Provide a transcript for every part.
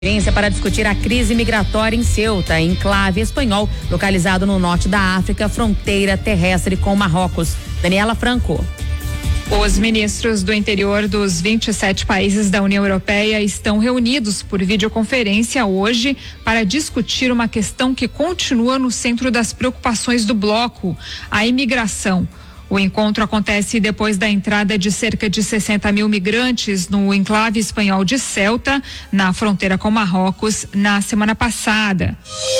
Para discutir a crise migratória em Ceuta, enclave espanhol, localizado no norte da África, fronteira terrestre com Marrocos. Daniela Franco. Os ministros do interior dos 27 países da União Europeia estão reunidos por videoconferência hoje para discutir uma questão que continua no centro das preocupações do bloco: a imigração. O encontro acontece depois da entrada de cerca de 60 mil migrantes no enclave espanhol de Ceuta, na fronteira com Marrocos, na semana passada.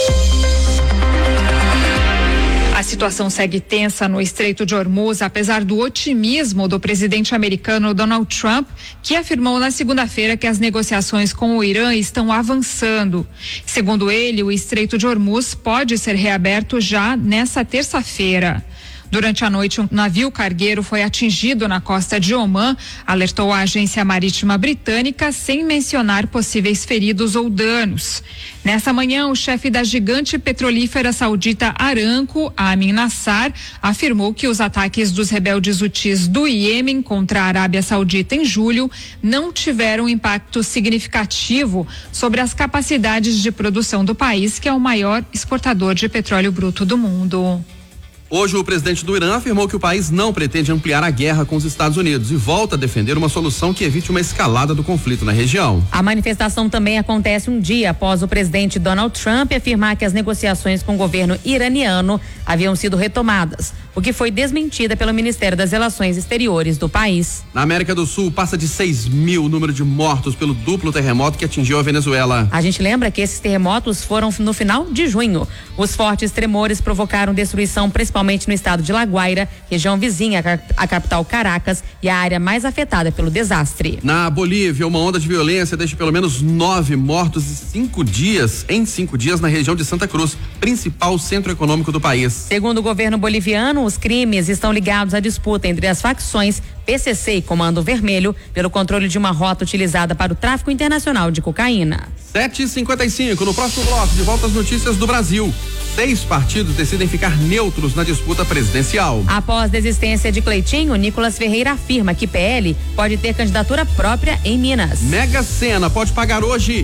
A situação segue tensa no Estreito de Hormuz, apesar do otimismo do presidente americano Donald Trump, que afirmou na segunda-feira que as negociações com o Irã estão avançando. Segundo ele, o Estreito de Hormuz pode ser reaberto já nesta terça-feira. Durante a noite, um navio cargueiro foi atingido na costa de Omã, alertou a agência marítima britânica, sem mencionar possíveis feridos ou danos. Nessa manhã, o chefe da gigante petrolífera saudita Aramco, Amin Nassar, afirmou que os ataques dos rebeldes hutis do Iêmen contra a Arábia Saudita em julho não tiveram impacto significativo sobre as capacidades de produção do país, que é o maior exportador de petróleo bruto do mundo. Hoje, o presidente do Irã afirmou que o país não pretende ampliar a guerra com os Estados Unidos e volta a defender uma solução que evite uma escalada do conflito na região. A manifestação também acontece um dia após o presidente Donald Trump afirmar que as negociações com o governo iraniano haviam sido retomadas, o que foi desmentida pelo Ministério das Relações Exteriores do país. Na América do Sul, passa de 6 mil o número de mortos pelo duplo terremoto que atingiu a Venezuela. A gente lembra que esses terremotos foram no final de junho. Os fortes tremores provocaram destruição principalmente no estado de La Guaira, região vizinha à capital Caracas e a área mais afetada pelo desastre. Na Bolívia, uma onda de violência deixa pelo menos 9 mortos em 5 dias na região de Santa Cruz, principal centro econômico do país. Segundo o governo boliviano, os crimes estão ligados à disputa entre as facções PCC e Comando Vermelho pelo controle de uma rota utilizada para o tráfico internacional de cocaína. 7h55, no próximo bloco, de volta às notícias do Brasil. 6 partidos decidem ficar neutros na disputa presidencial. Após desistência de Cleitinho, Nicolas Ferreira afirma que PL pode ter candidatura própria em Minas. Mega Sena pode pagar hoje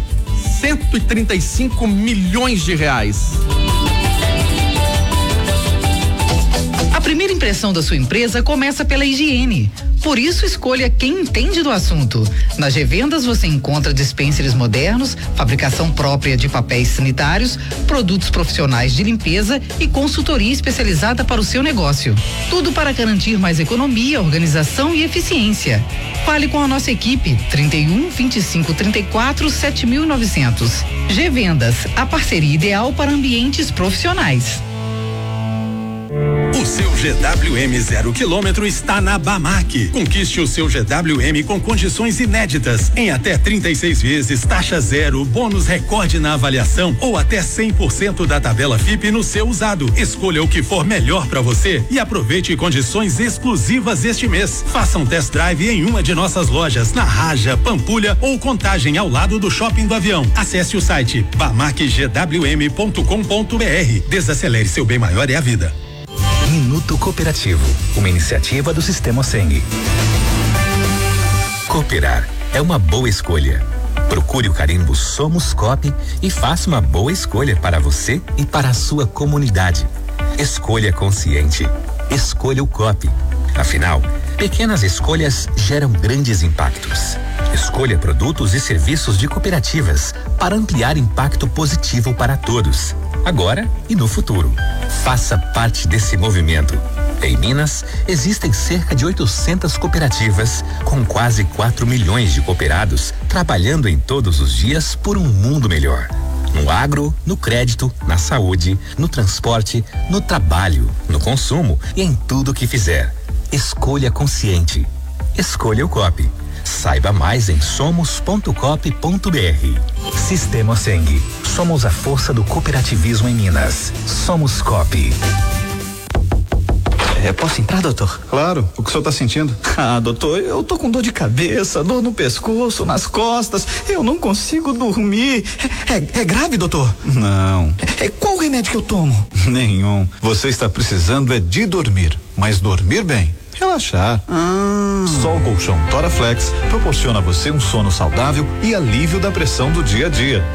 135 milhões de reais. A primeira impressão da sua empresa começa pela higiene. Por isso, escolha quem entende do assunto. Nas G-Vendas você encontra dispensers modernos, fabricação própria de papéis sanitários, produtos profissionais de limpeza e consultoria especializada para o seu negócio. Tudo para garantir mais economia, organização e eficiência. Fale com a nossa equipe, 31 25 34 7900. G-Vendas, a parceria ideal para ambientes profissionais. O seu GWM 0 km está na Bamac. Conquiste o seu GWM com condições inéditas, em até 36 vezes, taxa zero, bônus recorde na avaliação ou até 100% da tabela FIP no seu usado. Escolha o que for melhor para você e aproveite condições exclusivas este mês. Faça um test drive em uma de nossas lojas, na Raja, Pampulha ou Contagem, ao lado do Shopping do Avião. Acesse o site bamacgwm.com.br. Desacelere, seu bem maior é a vida. Minuto Cooperativo, uma iniciativa do Sistema Seng. Cooperar é uma boa escolha. Procure o carimbo Somos Coop e faça uma boa escolha para você e para a sua comunidade. Escolha consciente. Escolha o Coop. Afinal, pequenas escolhas geram grandes impactos. Escolha produtos e serviços de cooperativas para ampliar impacto positivo para todos, agora e no futuro. Faça parte desse movimento. Em Minas, existem cerca de 800 cooperativas com quase 4 milhões de cooperados trabalhando em todos os dias por um mundo melhor. No agro, no crédito, na saúde, no transporte, no trabalho, no consumo e em tudo que fizer. Escolha consciente. Escolha o Coop. Saiba mais em somos.coop.br. Sistema Seng. Somos a força do cooperativismo em Minas. Somos Coop. Posso entrar, doutor? Claro. O que o senhor tá sentindo? Doutor, eu tô com dor de cabeça, dor no pescoço, nas costas. Eu não consigo dormir. É grave, doutor? Não. Qual o remédio que eu tomo? Nenhum. Você está precisando é de dormir, mas dormir bem. relaxar. Só o colchão Toraflex proporciona a você um sono saudável e alívio da pressão do dia a dia.